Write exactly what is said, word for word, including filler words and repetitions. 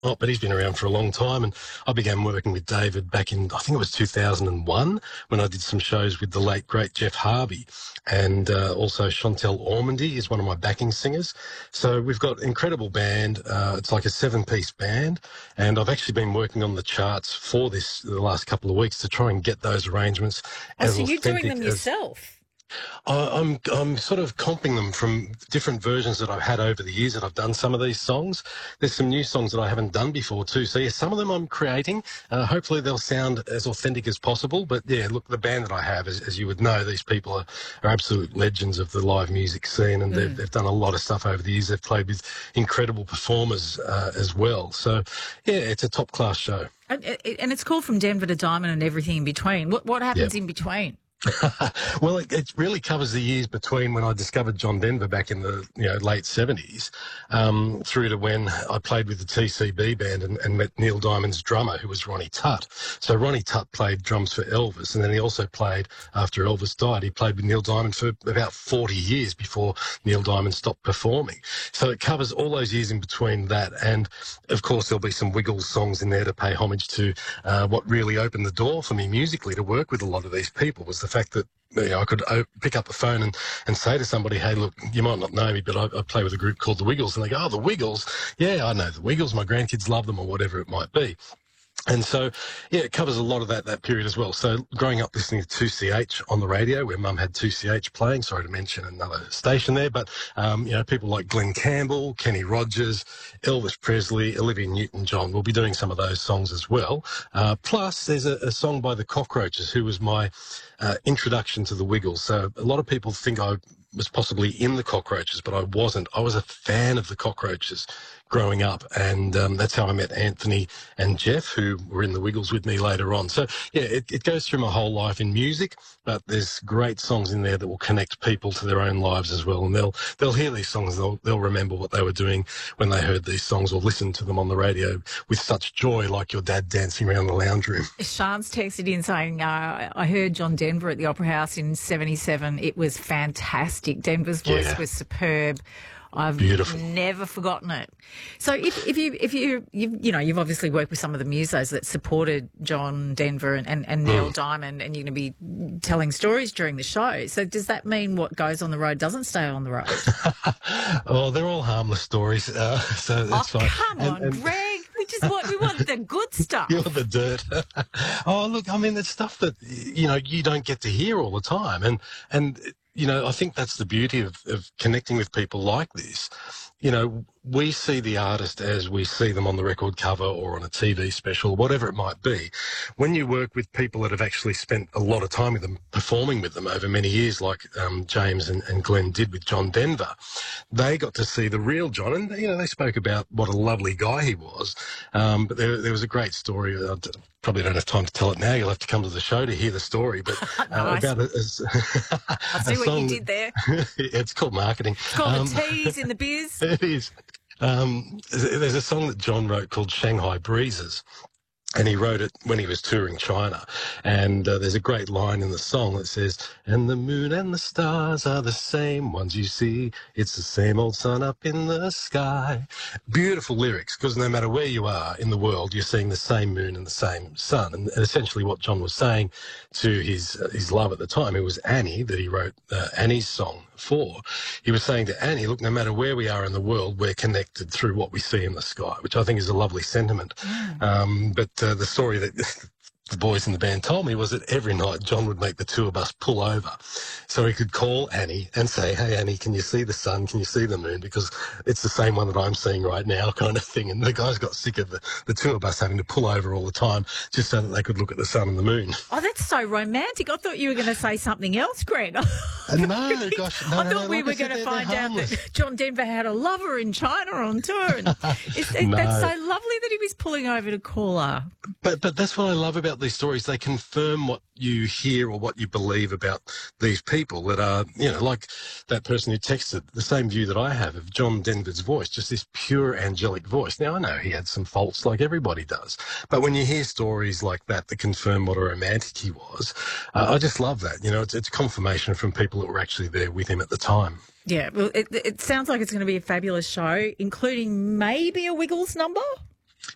Oh, but he's been around for a long time, and I began working with David back in, I think it was two thousand one, when I did some shows with the late, great Jeff Harvey, and uh, also Chantel Ormandy is one of my backing singers. So we've got an incredible band. Uh, it's like a seven-piece band, and I've actually been working on the charts for this the last couple of weeks to try and get those arrangements Oh, as so you're doing authentic them as... yourself? I- I'm I'm sort of comping them from different versions that I've had over the years that I've done some of these songs. There's some new songs that I haven't done before too. So yeah, some of them I'm creating. Uh, hopefully they'll sound as authentic as possible. But yeah, look, the band that I have, as, as you would know, these people are, are absolute legends of the live music scene, and mm. they've, they've done a lot of stuff over the years. They've played with incredible performers uh, as well. So yeah, it's a top class show. And, and it's called From Denver to Diamond and everything in between. What what happens Yep. in between? Well, it, it really covers the years between when I discovered John Denver back in the you know late seventies, um, through to when I played with the T C B band and, and met Neil Diamond's drummer, who was Ronnie Tutt. So Ronnie Tutt played drums for Elvis, and then he also played, after Elvis died, he played with Neil Diamond for about forty years before Neil Diamond stopped performing. So it covers all those years in between that, and of course there'll be some Wiggles songs in there to pay homage to uh, what really opened the door for me musically to work with a lot of these people was the fact that you know, I could o- pick up the phone and, and say to somebody, hey, look, you might not know me, but I, I play with a group called the Wiggles. And they go, oh, the Wiggles? Yeah, I know the Wiggles. My grandkids love them, or whatever it might be. And so, yeah, it covers a lot of that that period as well. So growing up listening to two C H on the radio, where Mum had two C H playing, sorry to mention another station there, but, um, you know, people like Glenn Campbell, Kenny Rogers, Elvis Presley, Olivia Newton-John, we'll be doing some of those songs as well. Uh, plus, there's a, a song by the Cockroaches, who was my uh, introduction to the Wiggles. So a lot of people think I was possibly in the Cockroaches, but I wasn't. I was a fan of the Cockroaches growing up, and um, that's how I met Anthony and Jeff, who were in the Wiggles with me later on. So, yeah, it, it goes through my whole life in music, but there's great songs in there that will connect people to their own lives as well, and they'll they'll hear these songs, they'll, they'll remember what they were doing when they heard these songs or listened to them on the radio with such joy, like your dad dancing around the lounge room. Sean's texted in saying, uh, I heard John Denver at the Opera House in seventy-seven. It was fantastic. Denver's voice Yeah. was superb. I've Beautiful. never forgotten it. So if, if you if you you you know you've obviously worked with some of the musos that supported John Denver and, and, and Neil Mm. Diamond, and you're going to be telling stories during the show. So does that mean what goes on the road doesn't stay on the road? Oh, they're all harmless stories, uh, so that's oh, fine. come And- on, and- Greg. We just want we want the good stuff. You're the dirt. Oh, look, I mean, it's stuff that, you know, you don't get to hear all the time. And, and you know, I think that's the beauty of, of connecting with people like this. You know, we see the artist as we see them on the record cover or on a T V special, whatever it might be. When you work with people that have actually spent a lot of time with them, performing with them over many years, like um, James and, and Glenn did with John Denver, they got to see the real John. And, you know, they spoke about what a lovely guy he was. Um, but there, there was a great story. I probably don't have time to tell it now. You'll have to come to the show to hear the story. But uh, Nice. about a, a, I see a what song you did there. It's called marketing. It's called Um, the tease in the biz. It is. Um, there's a song that John wrote called Shanghai Breezes. And he wrote it when he was touring China. And uh, there's a great line in the song that says, and the moon and the stars are the same ones you see. It's the same old sun up in the sky. Beautiful lyrics, because no matter where you are in the world, you're seeing the same moon and the same sun. And, and essentially what John was saying to his uh, his love at the time, it was Annie that he wrote uh, Annie's song for. He was saying to Annie, look, no matter where we are in the world, we're connected through what we see in the sky, which I think is a lovely sentiment. Mm. Um, but uh, the story that the boys in the band told me was that every night John would make the tour bus pull over so he could call Annie and say, hey, Annie, can you see the sun? Can you see the moon? Because it's the same one that I'm seeing right now, kind of thing. And the guys got sick of the, the tour bus having to pull over all the time just so that they could look at the sun and the moon. Oh, that's so romantic. I thought you were going to say something else, Greg. Uh, no, gosh, no, I no, thought no, we like were I said, going to they're- find they're out harmless. that John Denver had a lover in China on tour. And it's, it, No. That's so lovely that he was pulling over to call her. But but that's what I love about these stories. They confirm what you hear or what you believe about these people that are, you know, like that person who texted, the same view that I have of John Denver's voice, just this pure angelic voice. Now, I know he had some faults like everybody does, but when you hear stories like that that confirm what a romantic he was, uh, I just love that. You know, it's, it's confirmation from people that were actually there with him at the time. Yeah, well, it, it sounds like it's going to be a fabulous show, including maybe a Wiggles number.